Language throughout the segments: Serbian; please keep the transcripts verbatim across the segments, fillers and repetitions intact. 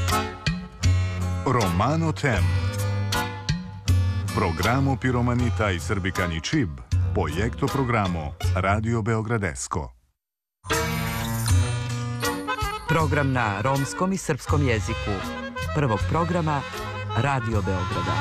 Romano Tem. Programo Piromanita i Srbikani Čib, projekto programo Radio Beogradesko. Program na romskom i srpskom jeziku. Prvog programa Radio Beograda.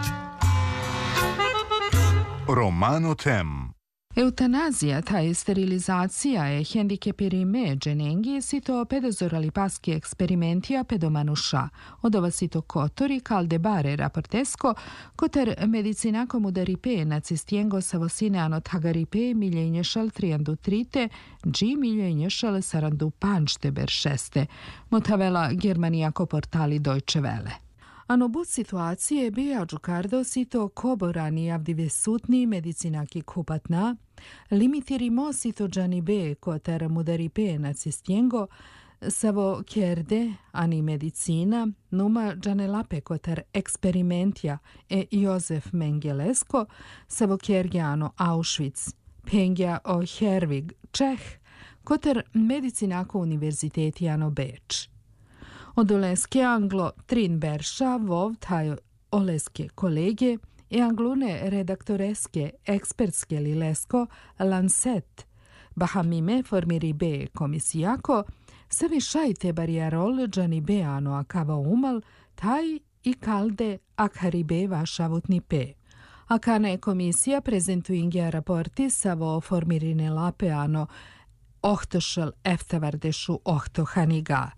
Romano Tem. Eutanazija, taj sterilizacija je hendikepirime dženengi sito pedozorali paski eksperimentija pedomanuša. Odova sito kotori kalde bare raportesko, koter medicinako mudaripe nacistiengo savosine anot hagaripe miljenješal triandu trite, dži miljenješal sarandu pančte beršeste, motavela germanijako portali Deutsche Welle. Ano bud situacije bija džukardo sito koborani avdivesutni medicinaki kupatna, limitirimo sito džanibe koter mudaripe nacistiengo, savo kjerde ani medicina, numa džanelape koter eksperimentja e Josef Mengelesko, savo kjergiano Auschwitz, pengja o Hervig Čeh, koter medicinako univerzitetijano Beč. Od oleske anglo trin berša vov taj oleske kolege i anglune redaktoreske ekspertske lilesko Lancet, bahamime formiri be komisijako, savi šajte barijarol džani beano akava umal, taj i kalde akharibe vašavutni pe. Akane komisija prezentuingja raporti savo formirine lapeano ohtošel eftavardešu ohtohaniga.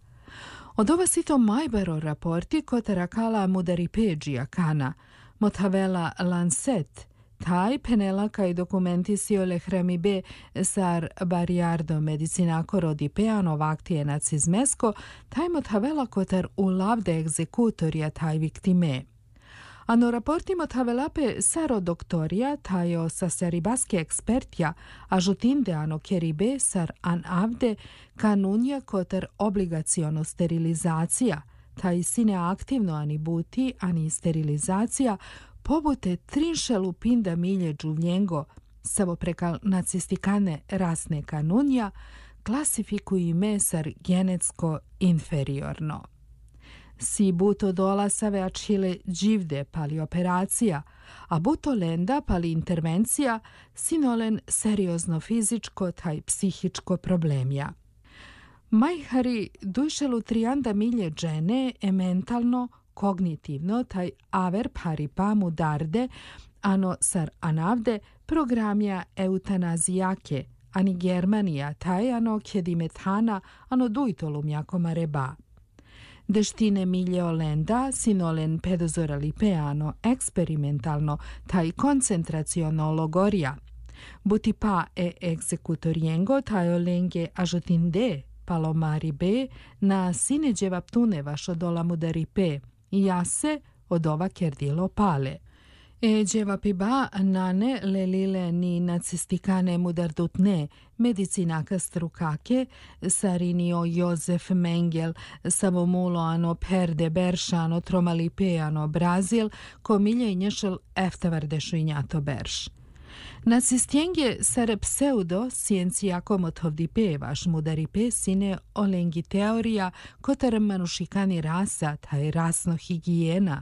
Od ova sito majbero raporti kotara kala mudaripeđija kana, motavela Lancet, taj penela kaj dokumenti siole hramibe sar bariardo medicinako rodipeano vaktije nacizmesko, taj motavela kotar u lavde egzekutorija taj viktime. Ano raporti motavelape saro doktorija tajo sasaribaske ekspertja, a žutinde ano keribe sar an avde kanunja kotar obligaciono sterilizacija, taj sine aktivno ani buti ani sterilizacija, pobute trinšelu pinda milje džuvljengo, savo prekal nacistikane rasne kanunja, klasifikuju ime sar genetsko inferiorno. Si buto dolasave a čile dživde pali operacija, a buto lenda pali intervencija, sinolen seriozno fizičko taj psihičko problemja. Majhari dušelu trianda milje džene e mentalno, kognitivno taj aver pari pamu darde, ano sar anavde programja eutanazijake, ani Germanija taj ano kjedimetana, ano dujtolum jako mareba. Deštine milje olenda, sinolen pedozorali peano, eksperimentalno, taj koncentraciono logorija. Buti pa e egzekutorijengo, taj olenge ažotinde, palomari be, na sine dževaptune vašo dola mudari pe, i jase od ova kerdilo pale. E dževapiba nane lelile ni nacistikane mudardutne, medicinaka strukake, sarinio Josef Mengel, savomulo ano perde beršano tromalipeano Brazil, komilje nješel eftavardešu injato berš. Nacistjenge sare pseudo sciencijako motovdipe vaš mudaripe sine olengi teorija kotar manušikani rasa, taj rasno higijena.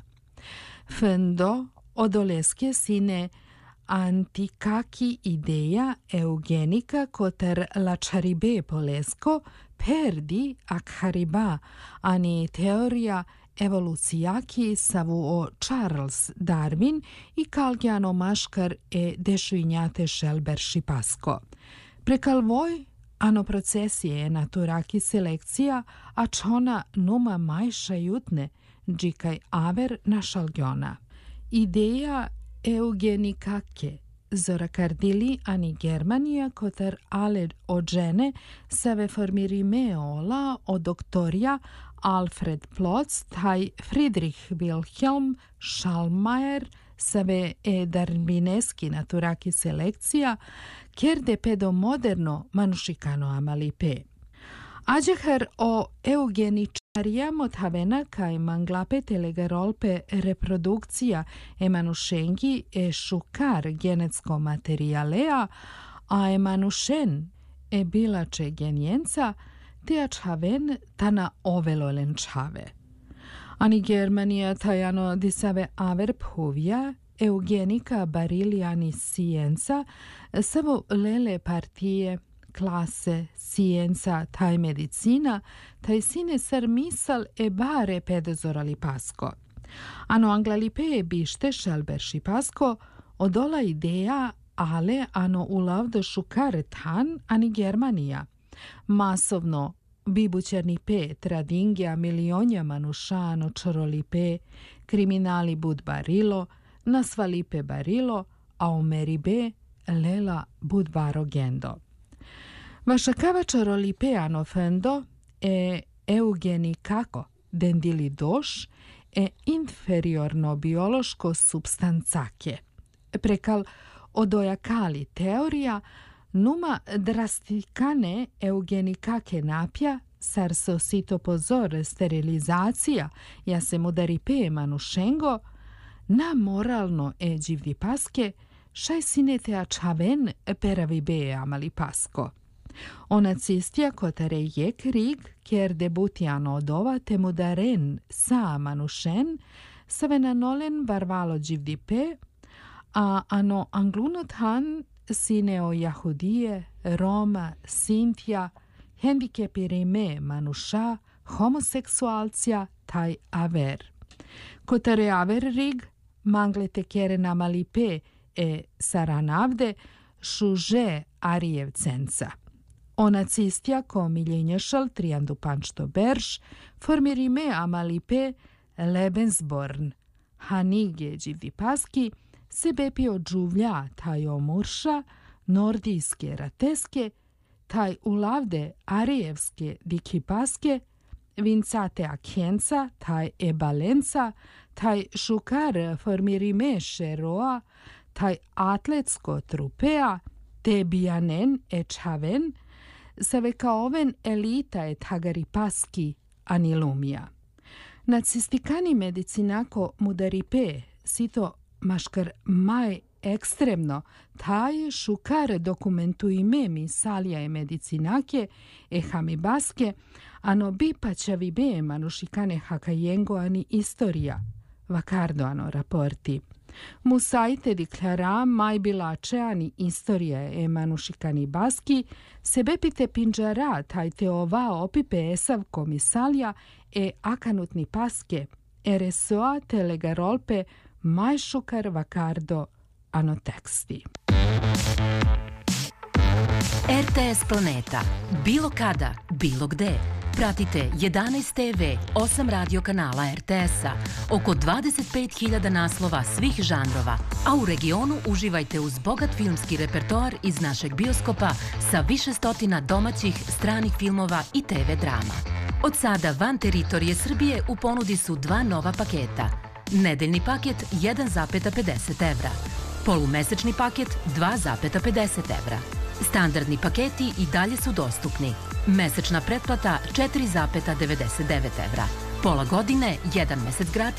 Fendo odoleske sine antikaki ideja eugenika kotar lačaribe polesko perdi akhariba, ani teorija evolucijaki savu o Charles Darwin i kalgiano maškar e dešuinjate šelber šipasko. Prekal voj ano procesije naturaki selekcija, a čona numa majša jutne, džikaj aver na šalgjona. Ideja eugenikake zorakardili ani Germanija kotar ale od žene save formirimeola od doktorja Alfred Plotz taj Friedrich Wilhelm Schallmayer save e darwineski naturaki selekcija kerde pedo moderno manušikano amalipe. Ađehar o eugeničarija motavena kaj manglape telegarolpe reprodukcija emanušengi e šukar genetsko materijalea, a emanušen e bilače genjenca te ačhaven tana ovelolen čave. Ani Germania tajano disave averb hovia, eugenica bariliani scienza, savo lele partie, classe, scienza, tai medicina, tai sine ser misal e bare pedezorali pasco. Ano anglalipe biște shelbershi pasco, odola idea ale ano ulavdo šukare tan ani Germania. Masovno bibućerni pe tradingja milionja manušano čorolipe, kriminali bud barilo, nasvalipe barilo, a umeribe lela bud varogendo. Vašakava čorolipe ano fendo e eugeni kako dendili doš e inferiorno biološko substancake. Prekal odojakali teorija numa drastikane eugenikake napja, sar so sito pozor sterilizacija, ja se mudaripe manušengo, na moralno e đivdi paske, šaj sinete a čaven peravibe amali pasko. O nacistija kotare je krig, kjer debutiano odova te mudaren sa manušen, savenanolen varvalo đivdi pe, a ano anglunot han sineo Jahudije, Roma, Sintja, hendikepirime manuša, homoseksualcija, taj aver. Kotare aver rig, manglete kere namalipe e saranavde, šuže arijevcenca. O nacistja ko miljenješal triandu pančto berš, formirime amalipe Lebensborn. Hanige đivdi paski, sebepi od žuvlja taj omurša, nordijske rateske, taj ulavde arijevske dikipaske, vincate akjenca, taj ebalenca, taj šukar formirime šeroa, taj atletsko trupea, te bijanen e čaven, savekaoven elita et hagaripaski anilumija. Nacistikani medicinako mudaripe sito maškar maj ekstremno, taj šukar dokumentuime misalija e medicinake e hamibaske, ano bi pačavibe manušikane hakajengo ani istorija, vakardo ano raporti. Musajte diklara maj bilače ani istorija e manušikani baski, sebepite pinđara tajte ova opipe esav komisalija e akanutni paske, eresoa te legarolpe maj šukar vakardo ano teksti. R T S Planeta. Bilo kada, bilo gde. Pratite jedanaest te ve, osam radio kanala R T S-a, oko dvadeset pet hiljada naslova svih žanrova, a u regionu uživajte uz bogat filmski repertoar iz našeg bioskopa sa više stotina domaćih, stranih filmova i te ve drama. Od sada van teritorije Srbije u ponudi su dva nova paketa. Nedeljni paket jedan zarez pedeset evra, polumesečni paket dva zarez pedeset evra. Standardni paketi i dalje su dostupni. Mesečna pretplata četiri zarez devedeset devet evra. Pola godine, jedan mesec gratis